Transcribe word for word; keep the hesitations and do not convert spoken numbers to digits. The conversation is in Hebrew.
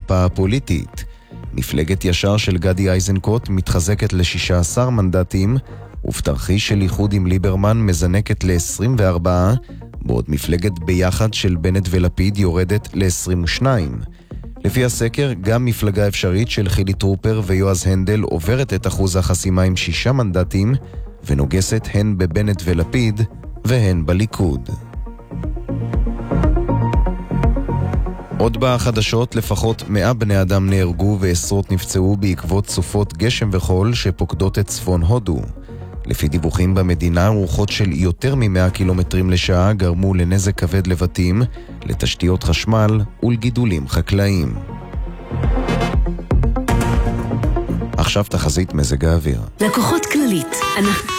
במפה הפוליטית. מפלגת ישר של גדי איזנקוט מתחזקת ל-שישה עשר מנדטים, ובתרחיש של איחוד עם ליברמן מזנקת ל-עשרים וארבע, בעוד מפלגת ביחד של בנט ולפיד יורדת ל-עשרים ושתיים. לפי הסקר, גם מפלגה אפשרית של חילי טרופר ויועז הנדל עוברת את אחוז החסימה עם שישה מנדטים, ונוגסת הן בבנט ולפיד והן בליכוד. עוד בחדשות, לפחות מאה בני אדם נהרגו ועשרות נפצעו בעקבות סופות גשם וחול שפוקדות את צפון הודו. לפי דיווחים במדינה, רוחות של יותר מ-מאה קילומטרים לשעה גרמו לנזק כבד לבתים, לתשתיות חשמל ולגידולים חקלאיים. עכשיו תחזית מזג האוויר. לקוחות כללית, אנחנו...